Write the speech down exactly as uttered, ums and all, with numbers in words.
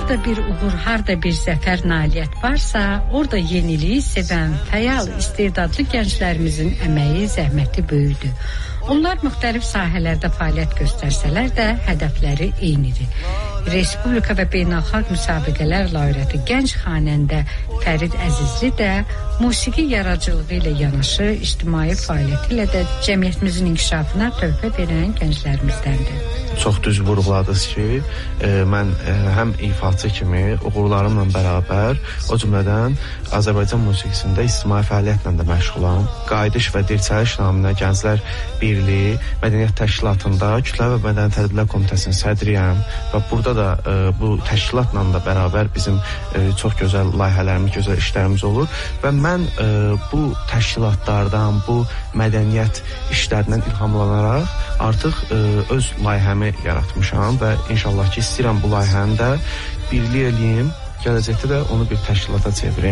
harda bir uğur, harda bir zəfər, nailiyyət varsa, orada yeniliyi sevən, fəal, istedadlı gənclərimizin əməyi, zəhməti böyüdür. Onlar müxtəlif sahələrdə fəaliyyət göstərsələr də hədəfləri eynidir. Respublika və beynəlxalq müsabiqələr laureatı gənc xanəndə Fərid Əzizli də musiqi yaradıcılığı ilə yanaşı, ictimai fəaliyyəti ilə də cəmiyyətimizin inkişafına töhfə verən gənclərimizdəndir. Çox düz vurğuladınız ki, e, mən e, həm ifaçı kimi uğurlarımla bərabər, o cümlədən Azərbaycan musiqisində ictimai fəaliyyətlə də məşğulam. Qayıdış və dirçəliş naminə Gənclər Birliyi Mədəniyyət Təşkilatında Kütləvi və Mədəni Tədbirlər Komitəsinin sədriyəm və burada da e, bu təşkilatla da bərabər bizim e, çox gözəl layihələrimiz, gözəl işlərimiz olur və mən e, bu təşkilatlardan, bu mədəniyyət işlərindən ilhamlanaraq artıq e, öz layihəmi yaratmışam və inşallah ki, istəyirəm bu layihəni də birlik eləyim, gələcəkdə də onu bir təşkilata çevirəm.